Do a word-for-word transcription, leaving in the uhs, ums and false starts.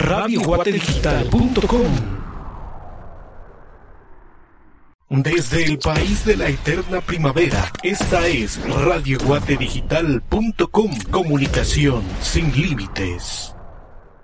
radio guate digital punto com. Desde el país de la eterna primavera, esta es radio guate digital punto com. Comunicación sin límites.